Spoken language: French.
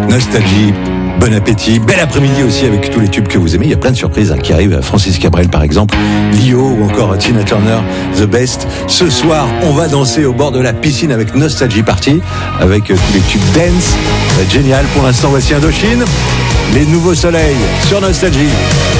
Nostalgie. Bon appétit, bel après-midi aussi avec tous les tubes que vous aimez. Il y a plein de surprises qui arrivent. Francis Cabrel par exemple, Lio ou encore Tina Turner, The Best. Ce soir, on va danser au bord de la piscine avec Nostalgie Party, avec tous les tubes dance. Ça va être génial. Pour l'instant, voici Indochine. Les nouveaux soleils sur Nostalgie.